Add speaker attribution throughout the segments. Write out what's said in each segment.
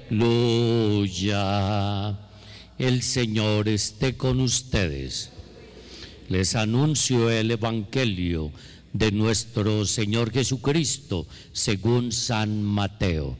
Speaker 1: Aleluya. El Señor esté con ustedes. Les anuncio el Evangelio de nuestro Señor Jesucristo según San Mateo.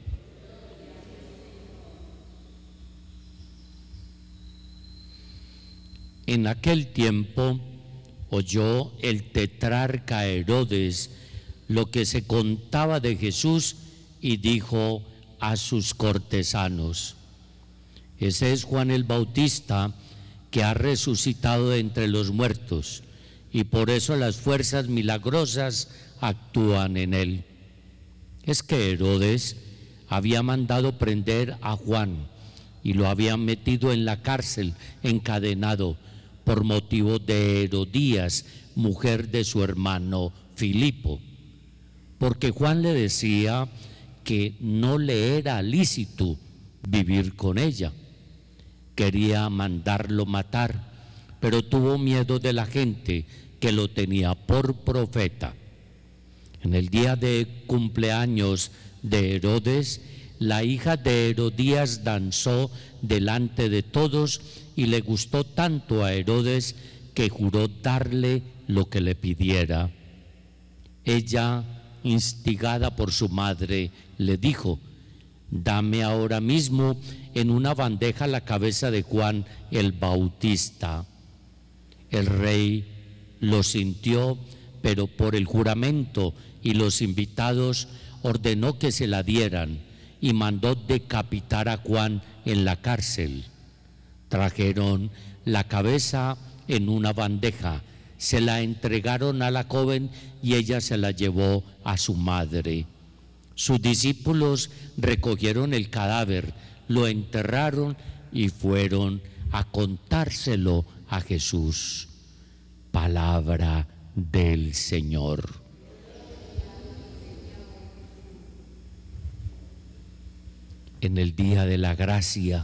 Speaker 1: En aquel tiempo oyó el tetrarca Herodes lo que se contaba de Jesús y dijo a sus cortesanos: ese es Juan el Bautista, que ha resucitado de entre los muertos, y por eso las fuerzas milagrosas actúan en él. Es que Herodes había mandado prender a Juan y lo había metido en la cárcel encadenado por motivo de Herodías, mujer de su hermano Filipo, porque Juan le decía que no le era lícito vivir con ella. Quería mandarlo matar, pero tuvo miedo de la gente que lo tenía por profeta. En el día de cumpleaños de Herodes, la hija de Herodías danzó delante de todos y le gustó tanto a Herodes que juró darle lo que le pidiera. Ella, instigada por su madre, le dijo: dame ahora mismo en una bandeja la cabeza de Juan el Bautista. El rey lo sintió, pero por el juramento y los invitados ordenó que se la dieran y mandó decapitar a Juan en la cárcel. Trajeron la cabeza en una bandeja, se la entregaron a la joven y ella se la llevó a su madre. Sus discípulos recogieron el cadáver, lo enterraron y fueron a contárselo a Jesús. Palabra del Señor. En el día de la gracia,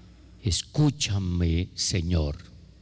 Speaker 1: escúchame, Señor.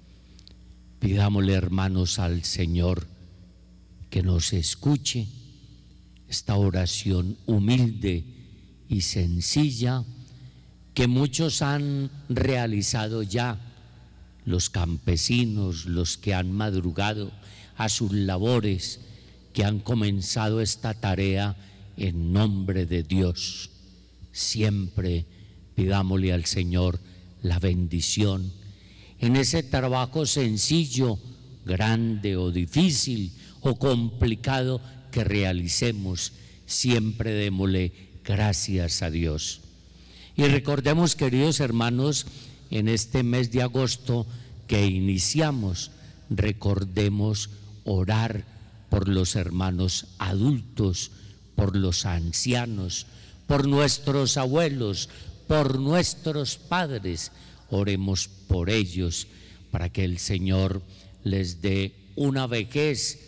Speaker 1: Pidámosle, hermanos, al Señor que nos escuche esta oración humilde y sencilla que muchos han realizado ya, los campesinos, los que han madrugado a sus labores, que han comenzado esta tarea en nombre de Dios. Siempre pidámosle al Señor la bendición en ese trabajo sencillo, grande o difícil o complicado que realicemos. Siempre démosle gracias a Dios. Y recordemos, queridos hermanos, en este mes de agosto que iniciamos, recordemos orar por los hermanos adultos, por los ancianos, por nuestros abuelos, por nuestros padres. Oremos por ellos para que el Señor les dé una vejez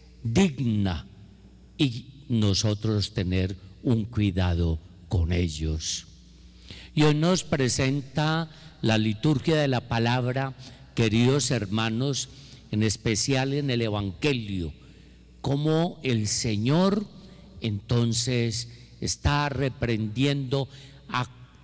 Speaker 1: digna y nosotros tener un cuidado con ellos. Y hoy nos presenta la liturgia de la palabra, queridos hermanos, en especial en el Evangelio, cómo el Señor entonces está reprendiendo a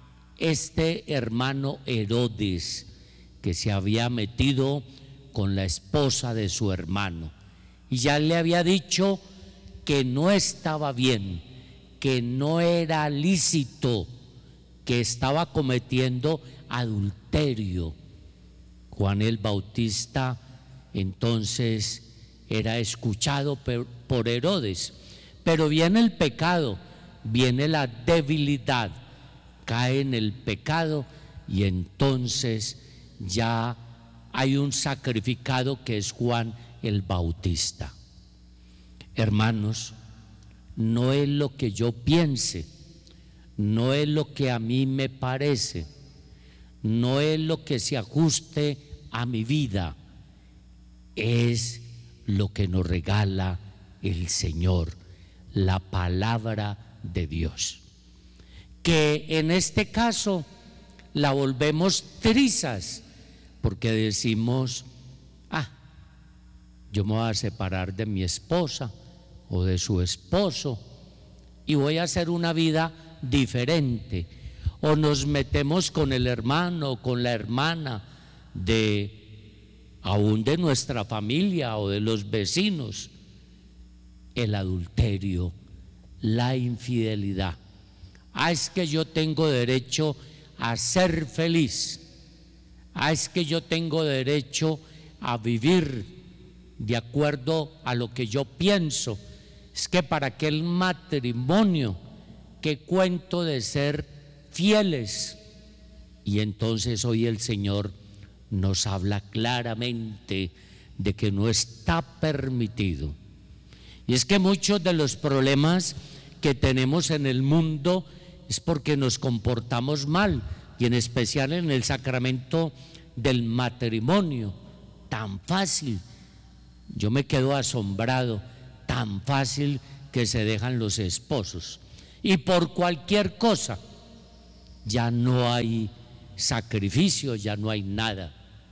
Speaker 1: este hermano Herodes, que se había metido con la esposa de su hermano y ya le había dicho que no estaba bien, que no era lícito, que estaba cometiendo adulterio. Juan el Bautista entonces era escuchado por Herodes, pero viene el pecado, viene la debilidad, cae en el pecado y entonces ya hay un sacrificado que es Juan el Bautista. Hermanos, no es lo que yo piense, no es lo que a mí me parece, no es lo que se ajuste a mi vida, es lo que nos regala el Señor, la palabra de Dios, que en este caso la volvemos trizas, porque decimos: yo me voy a separar de mi esposa o de su esposo y voy a hacer una vida diferente, o nos metemos con el hermano o con la hermana aún de nuestra familia o de los vecinos. El adulterio, la infidelidad. Es que yo tengo derecho a ser feliz. Es que yo tengo derecho a vivir de acuerdo a lo que yo pienso. Es que para aquel matrimonio, ¿qué cuento de ser fieles? Y entonces hoy el Señor nos habla claramente de que no está permitido. Y es que muchos de los problemas que tenemos en el mundo es porque nos comportamos mal, y en especial en el sacramento del matrimonio. Tan fácil, yo me quedo asombrado, tan fácil que se dejan los esposos, y por cualquier cosa ya no hay sacrificio, ya no hay nada.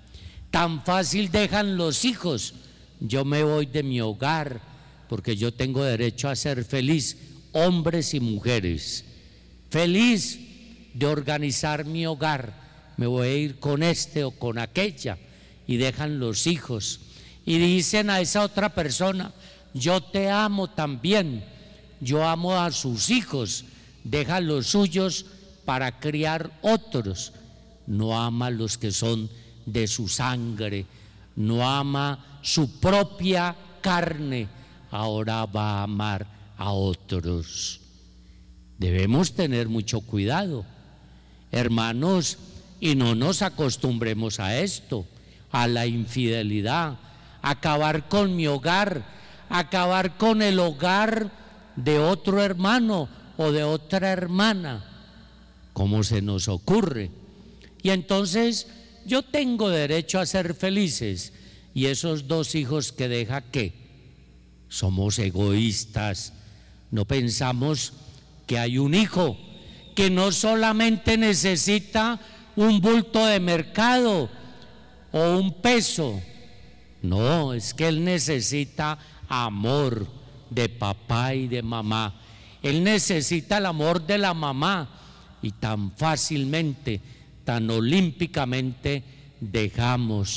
Speaker 1: Tan fácil dejan los hijos. Yo me voy de mi hogar porque yo tengo derecho a ser feliz, hombres y mujeres, feliz de organizar mi hogar. Me voy a ir con este o con aquella, y dejan los hijos y dicen a esa otra persona: yo te amo también, yo amo a sus hijos. Deja los suyos para criar otros. No ama a los que son de su sangre, no ama su propia carne, ahora va a amar a otros. Debemos tener mucho cuidado, hermanos, y no nos acostumbremos a esto, a la infidelidad, acabar con mi hogar, acabar con el hogar de otro hermano o de otra hermana. ¿Cómo se nos ocurre? Y entonces yo tengo derecho a ser felices, y esos dos hijos que deja, ¿qué? Somos egoístas, no pensamos que hay un hijo que no solamente necesita un bulto de mercado o un peso, no, es que él necesita amor de papá y de mamá. Él necesita el amor de la mamá, y tan fácilmente, tan olímpicamente dejamos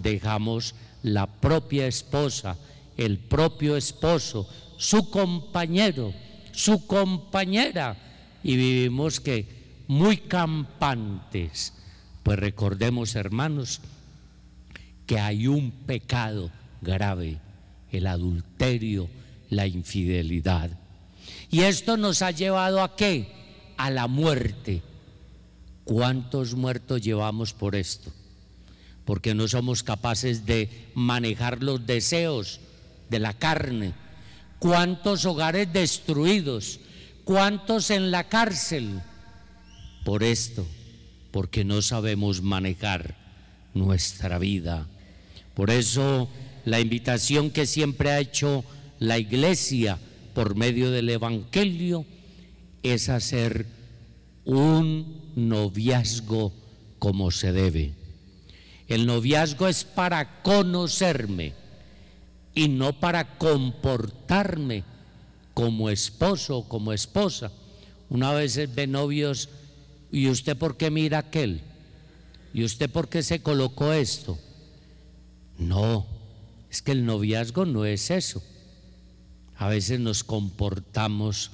Speaker 1: la propia esposa, el propio esposo, su compañero, su compañera, y vivimos que muy campantes. Pues recordemos, hermanos, que hay un pecado grave, el adulterio, la infidelidad. Y esto nos ha llevado ¿a qué? A la muerte. ¿Cuántos muertos llevamos por esto? Porque no somos capaces de manejar los deseos de la carne. ¿Cuántos hogares destruidos? ¿Cuántos en la cárcel? Por esto, porque no sabemos manejar nuestra vida. Por eso la invitación que siempre ha hecho la Iglesia por medio del Evangelio es hacer un noviazgo como se debe. El noviazgo es para conocerme y no para comportarme como esposo o como esposa. Una vez ve novios: ¿y usted por qué mira aquel? ¿Y usted por qué se colocó esto? No, es que el noviazgo no es eso. A veces nos comportamos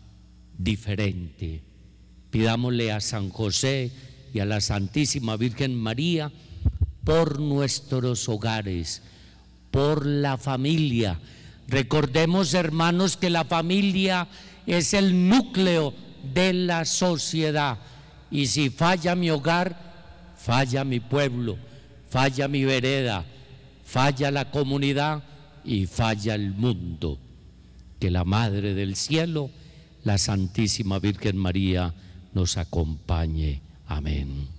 Speaker 1: diferente. Pidámosle a San José y a la Santísima Virgen María por nuestros hogares, por la familia. Recordemos, hermanos, que la familia es el núcleo de la sociedad, y si falla mi hogar, falla mi pueblo, falla mi vereda, falla la comunidad y falla el mundo. Que la Madre del Cielo, la Santísima Virgen María, nos acompañe. Amén.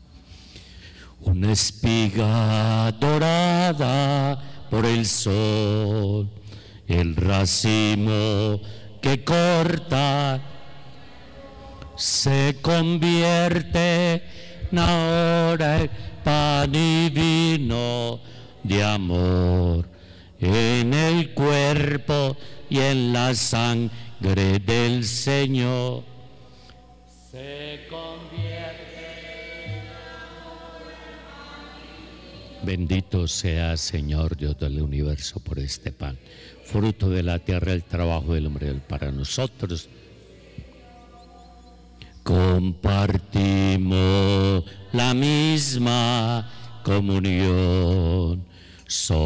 Speaker 1: Una espiga dorada por el sol, el racimo que corta se convierte ahora en pan y vino de amor, en el cuerpo y en la sangre del Señor. Se convierte Bendito sea, Señor Dios del universo, por este pan, fruto de la tierra, el trabajo del hombre para nosotros. Compartimos la misma comunión.